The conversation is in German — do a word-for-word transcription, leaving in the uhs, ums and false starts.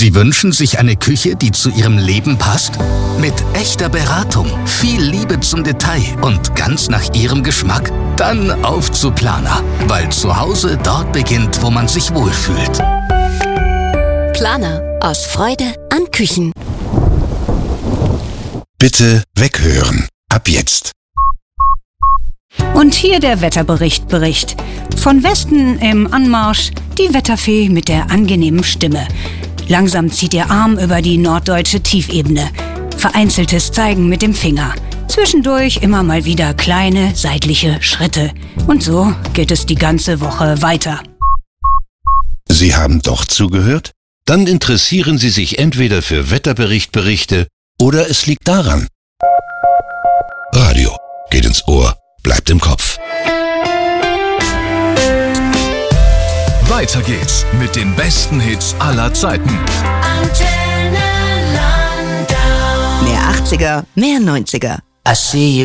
Sie wünschen sich eine Küche, die zu Ihrem Leben passt? Mit echter Beratung, viel Liebe zum Detail und ganz nach Ihrem Geschmack? Dann auf zu Planer, weil zu Hause dort beginnt, wo man sich wohlfühlt. Planer, aus Freude an Küchen. Bitte weghören. Ab jetzt. Und hier der Wetterbericht Bericht. Von Westen im Anmarsch die Wetterfee mit der angenehmen Stimme. Langsam zieht ihr Arm über die norddeutsche Tiefebene. Vereinzeltes Zeigen mit dem Finger. Zwischendurch immer mal wieder kleine seitliche Schritte. Und so geht es die ganze Woche weiter. Sie haben doch zugehört? Dann interessieren Sie sich entweder für Wetterberichtberichte oder es liegt daran. Radio geht ins Ohr, bleibt im Kopf. Weiter geht's mit den besten Hits aller Zeiten. Mehr achtziger, mehr neunziger. I see you